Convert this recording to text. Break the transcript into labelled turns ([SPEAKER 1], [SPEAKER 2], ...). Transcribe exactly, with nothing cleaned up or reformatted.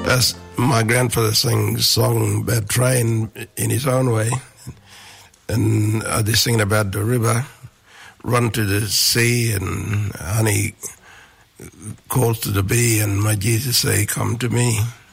[SPEAKER 1] As my grandfather sang song about train in his own way, and uh, they sing about the river, run to the sea, and honey calls to the bee, and my Jesus say, come to me.